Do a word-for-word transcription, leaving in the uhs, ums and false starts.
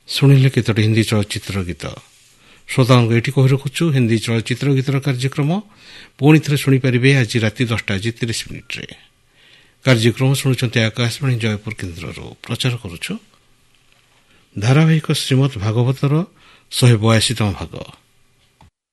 ଶୁଣିଲେ କେତୋଟି ହିନ୍ଦୀ ଚଳଚ୍ଚିତ୍ର ଗୀତ। ଶ୍ରୋତାଙ୍କୁ ଏଠି କହି ରଖୁଛୁ ହିନ୍ଦୀ ଚଳଚ୍ଚିତ୍ର ଗୀତର କାର୍ଯ୍ୟକ୍ରମ ପୁଣି ଥରେ ଶୁଣିପାରିବେ ଆଜି ରାତି ଦଶଟା ଆଜି ତିରିଶ ମିନିଟ୍ରେ। କାର୍ଯ୍ୟକ୍ରମ ଶୁଣୁଛନ୍ତି ଆକାଶବାଣୀ ଜୟପୁର କେନ୍ଦ୍ରରୁ। ପ୍ରଚାର କରୁଛୁ ଧାରାବାହିକ ଶ୍ରୀମଦ୍ ଭାଗବତର ଶହେ ବୟାଅଶୀତମ ଭାଗ।